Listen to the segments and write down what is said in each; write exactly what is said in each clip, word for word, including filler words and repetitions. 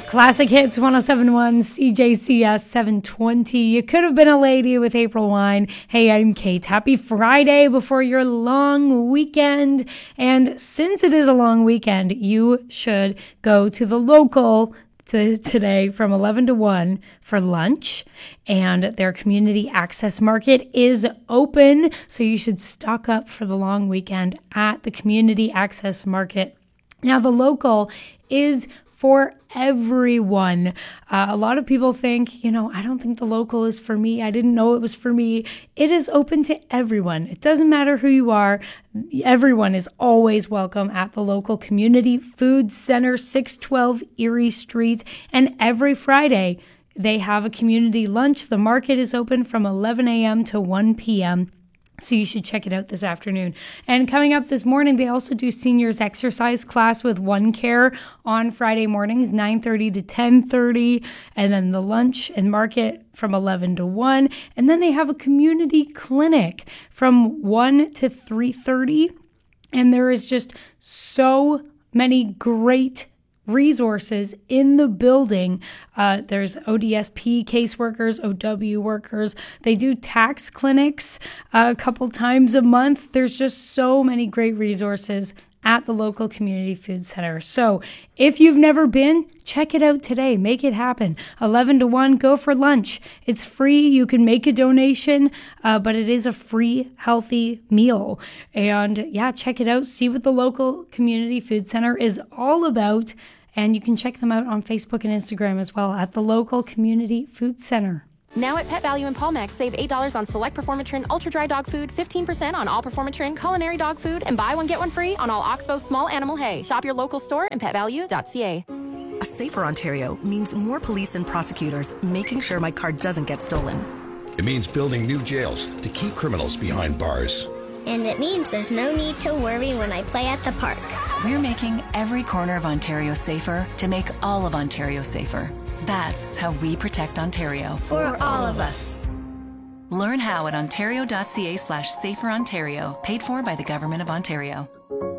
Classic Hits one oh seven point one, C J C S seven twenty. You could have been a lady with April Wine. Hey, I'm Kate. Happy Friday before your long weekend. And since it is a long weekend, you should go to the local to today from eleven to one for lunch. And their community access market is open. So you should stock up for the long weekend at the community access market. Now, the local is for everyone. Uh, a lot of people think, you know, I don't think the local is for me. I didn't know it was for me. It is open to everyone. It doesn't matter who you are. Everyone is always welcome at the local community food center, six twelve Erie Street. And every Friday, they have a community lunch. The market is open from eleven a.m. to one p.m. So you should check it out this afternoon. And coming up this morning, they also do seniors exercise class with One Care on Friday mornings, nine thirty to ten thirty. And then the lunch and market from eleven to one. And then they have a community clinic from one to three thirty. And there is just so many great resources in the building. Uh, there's O D S P caseworkers, O W workers. They do tax clinics uh, a couple times a month. There's just so many great resources at the local community food center. So if you've never been, check it out today. Make it happen. eleven to one, go for lunch. It's free. You can make a donation, uh, but it is a free, healthy meal. And yeah, check it out. See what the local community food center is all about. And you can check them out on Facebook and Instagram as well at the local community food center. Now at Pet Value and Palmex, save eight dollars on select Performatrin Ultra Dry Dog Food, fifteen percent on all Performatrin Culinary Dog Food, and buy one, get one free on all Oxbow Small Animal Hay. Shop your local store and pet value dot c a. A safer Ontario means more police and prosecutors making sure my car doesn't get stolen. It means building new jails to keep criminals behind bars. And it means there's no need to worry when I play at the park. We're making every corner of Ontario safer to make all of Ontario safer. That's how we protect Ontario. For all of us. Learn how at ontario.ca slash safer Ontario, paid for by the Government of Ontario.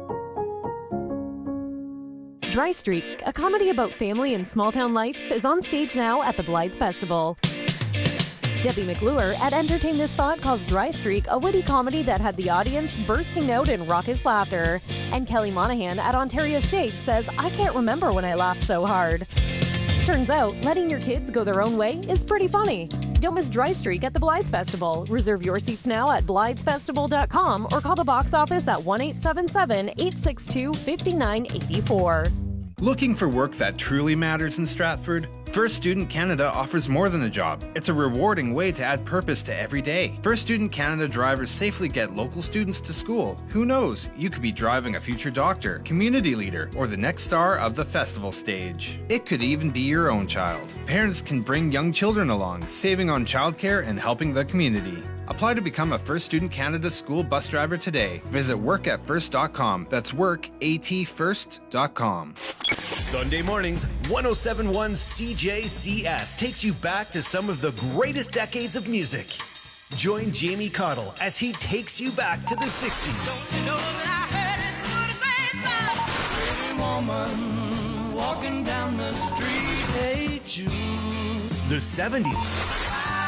Dry Streak, a comedy about family and small-town life, is on stage now at the Blythe Festival. Debbie McClure at Entertain This Thought calls Dry Streak a witty comedy that had the audience bursting out in raucous laughter. And Kelly Monahan at Ontario Stage says, I can't remember when I laughed so hard. Turns out, letting your kids go their own way is pretty funny. Don't miss Dry Streak at the Blythe Festival. Reserve your seats now at blythe festival dot com or call the box office at one eight seven seven, eight six two, five nine eight four. Looking for work that truly matters in Stratford? First Student Canada offers more than a job. It's a rewarding way to add purpose to every day. First Student Canada drivers safely get local students to school. Who knows? You could be driving a future doctor, community leader, or the next star of the festival stage. It could even be your own child. Parents can bring young children along, saving on childcare and helping the community. Apply to become a First Student Canada school bus driver today. Visit work at first dot com. That's work at first dot com. Sunday mornings, one oh seven point one C J C S takes you back to some of the greatest decades of music. Join Jamie Cottle as he takes you back to the sixties. Don't you know that I heard it through the grapevine? Pretty woman walking down the street. Hey, Jude. The seventies.